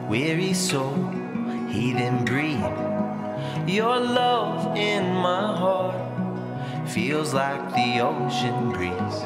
weary soul, heathen breathe. Your love in my heart feels like the ocean breeze.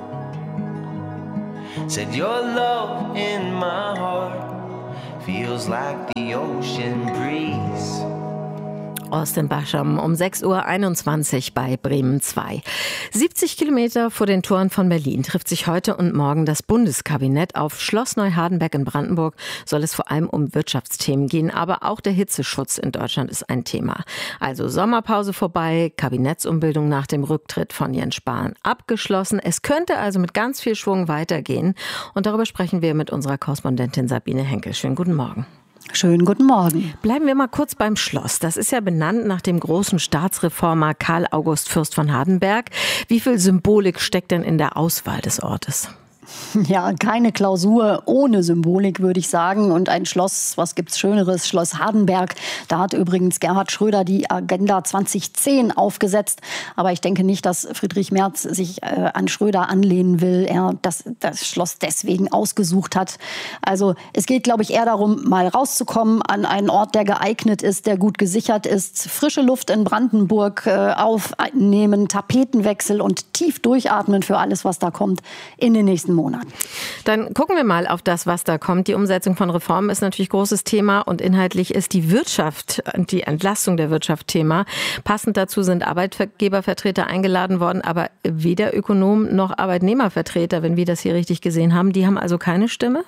Said your love in my heart feels like the ocean breeze. Austin Basham um 6:21 Uhr bei Bremen 2. 70 Kilometer vor den Toren von Berlin trifft sich heute und morgen das Bundeskabinett. Auf Schloss Neuhardenberg in Brandenburg soll es vor allem um Wirtschaftsthemen gehen, aber auch der Hitzeschutz in Deutschland ist ein Thema. Also Sommerpause vorbei, Kabinettsumbildung nach dem Rücktritt von Jens Spahn abgeschlossen. Es könnte also mit ganz viel Schwung weitergehen und darüber sprechen wir mit unserer Korrespondentin Sabine Henkel. Schönen guten Morgen. Schönen guten Morgen. Bleiben wir mal kurz beim Schloss. Das ist ja benannt nach dem großen Staatsreformer Karl August Fürst von Hardenberg. Wie viel Symbolik steckt denn in der Auswahl des Ortes? Ja, keine Klausur ohne Symbolik, würde ich sagen. Und ein Schloss, was gibt's Schöneres? Schloss Hardenberg. Da hat übrigens Gerhard Schröder die Agenda 2010 aufgesetzt. Aber ich denke nicht, dass Friedrich Merz sich an Schröder anlehnen will. Er das Schloss deswegen ausgesucht hat. Also es geht, glaube ich, eher darum, mal rauszukommen an einen Ort, der geeignet ist, der gut gesichert ist. Frische Luft in Brandenburg aufnehmen, Tapetenwechsel und tief durchatmen für alles, was da kommt in den nächsten Monaten. Dann gucken wir mal auf das, was da kommt. Die Umsetzung von Reformen ist natürlich großes Thema und inhaltlich ist die Wirtschaft, die Entlastung der Wirtschaft Thema. Passend dazu sind Arbeitgebervertreter eingeladen worden, aber weder Ökonomen noch Arbeitnehmervertreter, wenn wir das hier richtig gesehen haben. Die haben also keine Stimme?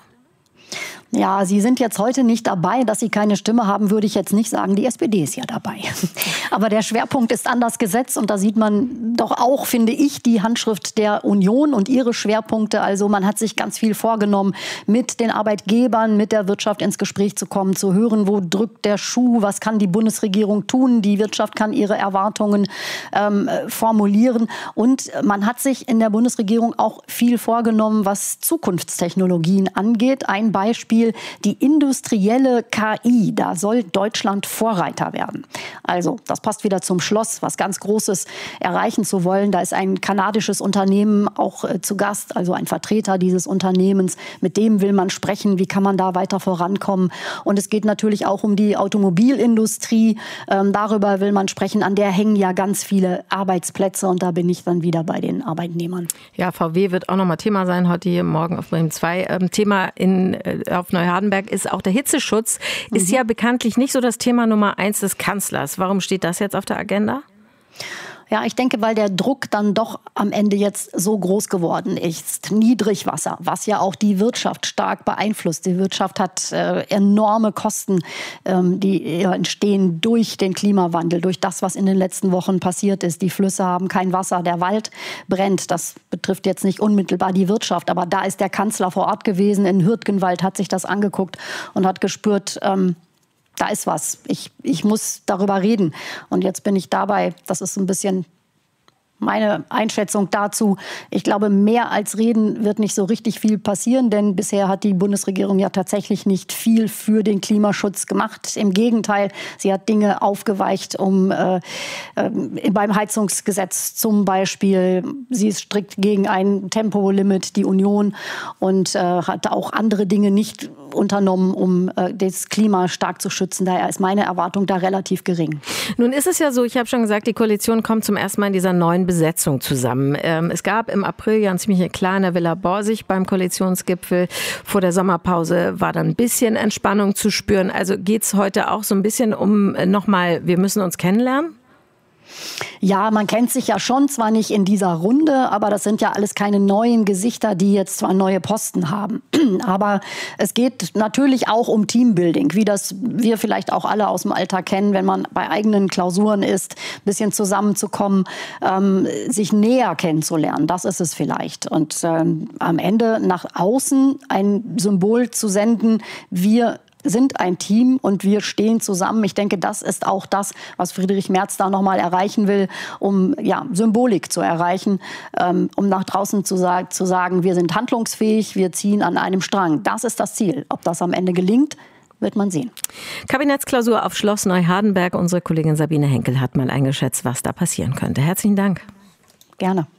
Ja, Sie sind jetzt heute nicht dabei. Dass Sie keine Stimme haben, würde ich jetzt nicht sagen. Die SPD ist ja dabei. Aber der Schwerpunkt ist anders gesetzt und da sieht man doch auch, finde ich, die Handschrift der Union und ihre Schwerpunkte. Also man hat sich ganz viel vorgenommen, mit den Arbeitgebern, mit der Wirtschaft ins Gespräch zu kommen, zu hören, wo drückt der Schuh, was kann die Bundesregierung tun. Die Wirtschaft kann ihre Erwartungen formulieren. Und man hat sich in der Bundesregierung auch viel vorgenommen, was Zukunftstechnologien angeht. Ein Beispiel, die industrielle KI. Da soll Deutschland Vorreiter werden. Also, das passt wieder zum Schloss, was ganz Großes erreichen zu wollen. Da ist ein kanadisches Unternehmen auch zu Gast, also ein Vertreter dieses Unternehmens. Mit dem will man sprechen, wie kann man da weiter vorankommen. Und es geht natürlich auch um die Automobilindustrie. Darüber will man sprechen. An der hängen ja ganz viele Arbeitsplätze und da bin ich dann wieder bei den Arbeitnehmern. Ja, VW wird auch nochmal Thema sein, heute hier morgen auf Bremen 2. Thema auf Neuhardenberg ist auch der Hitzeschutz. Ist ja bekanntlich nicht so das Thema Nummer 1 des Kanzlers. Warum steht das jetzt auf der Agenda? Ja, ich denke, weil der Druck dann doch am Ende jetzt so groß geworden ist. Niedrigwasser, was ja auch die Wirtschaft stark beeinflusst. Die Wirtschaft hat enorme Kosten, die entstehen durch den Klimawandel, durch das, was in den letzten Wochen passiert ist. Die Flüsse haben kein Wasser, der Wald brennt. Das betrifft jetzt nicht unmittelbar die Wirtschaft, aber da ist der Kanzler vor Ort gewesen. In Hürtgenwald hat sich das angeguckt und hat gespürt, da ist was. Ich muss darüber reden. Und jetzt bin ich dabei. Das ist ein bisschen meine Einschätzung dazu. Ich glaube, mehr als reden wird nicht so richtig viel passieren, denn bisher hat die Bundesregierung ja tatsächlich nicht viel für den Klimaschutz gemacht. Im Gegenteil, sie hat Dinge aufgeweicht, beim Heizungsgesetz zum Beispiel. Sie ist strikt gegen ein Tempolimit, die Union, und hat auch andere Dinge nicht unternommen, um das Klima stark zu schützen. Daher ist meine Erwartung da relativ gering. Nun ist es ja so, ich habe schon gesagt, die Koalition kommt zum ersten Mal in dieser neuen Besetzung zusammen. Es gab im April ja einen ziemlich Eklat in der Villa Borsig beim Koalitionsgipfel. Vor der Sommerpause war dann ein bisschen Entspannung zu spüren. Also geht es heute auch so ein bisschen um nochmal, wir müssen uns kennenlernen? Ja, man kennt sich ja schon, zwar nicht in dieser Runde, aber das sind ja alles keine neuen Gesichter, die jetzt zwar neue Posten haben. Aber es geht natürlich auch um Teambuilding, wie das wir vielleicht auch alle aus dem Alltag kennen, wenn man bei eigenen Klausuren ist, ein bisschen zusammenzukommen, sich näher kennenzulernen. Das ist es vielleicht. Und am Ende nach außen ein Symbol zu senden, wir sind ein Team und wir stehen zusammen. Ich denke, das ist auch das, was Friedrich Merz da nochmal erreichen will, um Symbolik zu erreichen, um nach draußen zu sagen, wir sind handlungsfähig, wir ziehen an einem Strang. Das ist das Ziel. Ob das am Ende gelingt, wird man sehen. Kabinettsklausur auf Schloss Neuhardenberg. Unsere Kollegin Sabine Henkel hat mal eingeschätzt, was da passieren könnte. Herzlichen Dank. Gerne.